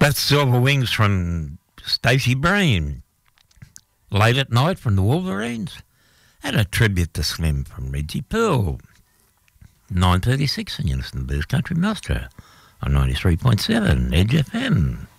That's Silver Wings from Stacey Breen. Late at Night from the Wolverines. And a tribute to Slim from Reggie Pearl. 9:36 and you listen to Blues Country Master on 93.7 Edge FM.